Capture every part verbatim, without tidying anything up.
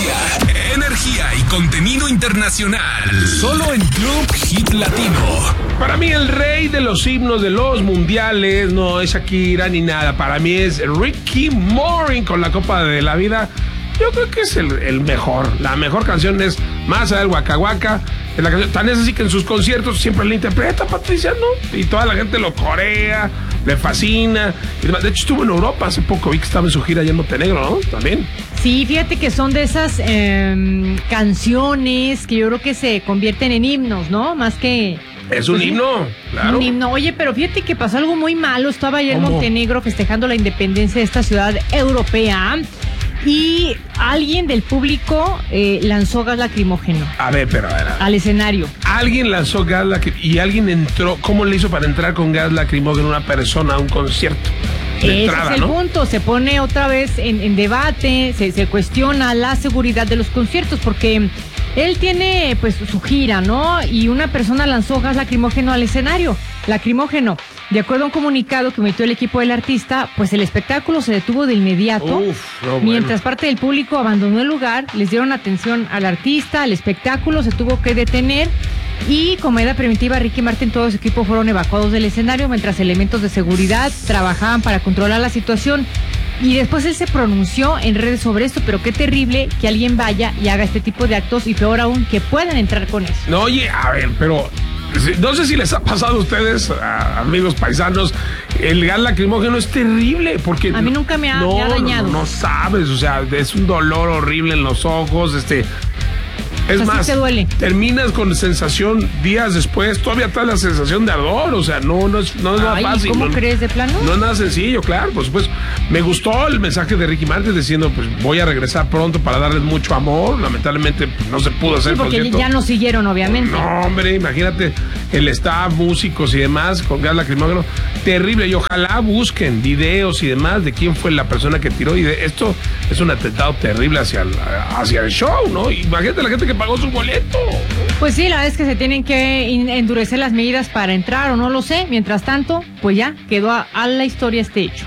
tecnología, energía y contenido internacional. Solo en Club Hit Latino. Para mí el rey de los himnos de los mundiales no es Shakira ni nada. Para mí es Ricky Martin con la Copa de la Vida. Yo creo que es el, el mejor. La mejor canción es Más allá del Waka Waka. Es la canción, tan es así que en sus conciertos siempre la interpreta Patricia, ¿no? Y toda la gente lo corea, le fascina. De hecho, estuvo en Europa hace poco. Vi que estaba en su gira allá en Montenegro, ¿no? También. Sí, fíjate que son de esas eh, canciones que yo creo que se convierten en himnos, ¿no? Más que... Es un pues, himno, claro. Un himno. Oye, pero fíjate que pasó algo muy malo. Estaba ayer en ¿Cómo? Montenegro festejando la independencia de esta ciudad europea y alguien del público eh, lanzó gas lacrimógeno. A ver, pero a ver, a ver. Al escenario. Alguien lanzó gas lacrimógeno y alguien entró. ¿Cómo le hizo para entrar con gas lacrimógeno una persona a un concierto? De Ese entrada, es el ¿no? punto. Se pone otra vez en, en debate, se, se cuestiona la seguridad de los conciertos porque él tiene pues su gira, ¿no? Y una persona lanzó gas lacrimógeno al escenario. Lacrimógeno. De acuerdo a un comunicado que emitió el equipo del artista, pues el espectáculo se detuvo de inmediato. Uf, no, bueno. Mientras parte del público abandonó el lugar, les dieron atención al artista, al espectáculo, se tuvo que detener. Y como medida preventiva, Ricky Martin y todo su equipo fueron evacuados del escenario mientras elementos de seguridad trabajaban para controlar la situación. Y después él se pronunció en redes sobre esto, pero qué terrible que alguien vaya y haga este tipo de actos y peor aún que puedan entrar con eso. No, oye, a ver, pero no sé si les ha pasado a ustedes, a amigos paisanos, el gas lacrimógeno es terrible porque a mí nunca me ha, no, me ha dañado. No, no sabes, o sea, es un dolor horrible en los ojos, este... Es o sea, más, sí te duele. Terminas con sensación días después, todavía trae la sensación de ardor, o sea, no, no es, no es nada Ay, fácil. ¿cómo no, crees de plano? No es nada sencillo, claro, por supuesto. Me gustó el mensaje de Ricky Martin diciendo, pues voy a regresar pronto para darles mucho amor. Lamentablemente pues, no se pudo hacer. Sí, porque concierto. ya no siguieron, obviamente. No, hombre, imagínate el staff, músicos y demás con gas lacrimógeno. Terrible, y ojalá busquen videos y demás de quién fue la persona que tiró. Y de, esto es un atentado terrible hacia el, hacia el show, ¿no? Imagínate la gente que pagó su boleto. Pues sí, la verdad es que se tienen que endurecer las medidas para entrar o no lo sé. Mientras tanto, pues ya quedó a, a la historia este hecho.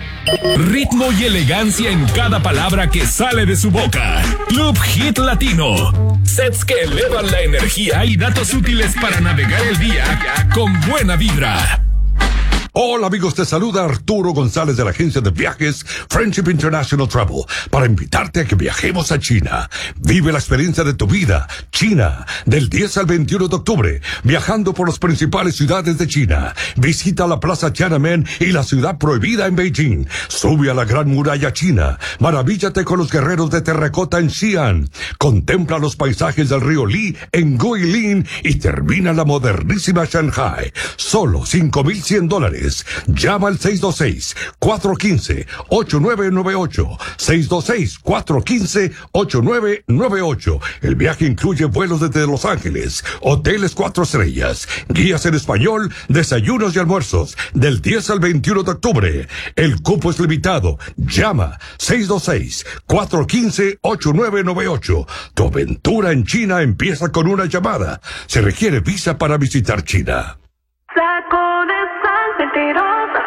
Ritmo y elegancia en cada palabra que sale de su boca. Club Hit Latino. Sets que elevan la energía y datos útiles para navegar el día con buena vibra. Hola amigos, te saluda Arturo González de la agencia de viajes Friendship International Travel para invitarte a que viajemos a China. Vive la experiencia de tu vida. China, del diez al veintiuno de octubre, viajando por las principales ciudades de China. Visita la Plaza Tiananmen y la ciudad prohibida en Beijing. Sube a la Gran Muralla China. Maravíllate con los guerreros de terracota en Xi'an. Contempla los paisajes del río Li en Guilin y termina la modernísima Shanghai. Solo cinco mil cien dólares. Llama al seis dos seis, cuatro uno cinco, ocho nueve nueve ocho. seis dos seis, cuatro uno cinco, ocho nueve nueve ocho. El viaje incluye vuelos desde Los Ángeles, hoteles cuatro estrellas, guías en español, desayunos y almuerzos, del diez al veintiuno de octubre. El cupo es limitado. Llama seis dos seis, cuatro uno cinco, ocho nueve nueve ocho. Tu aventura en China empieza con una llamada. Se requiere visa para visitar China. Saco de sal mentirosa.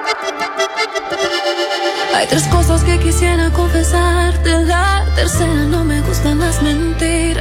Hay tres cosas que quisiera confesarte. La tercera, no me gustan las mentiras.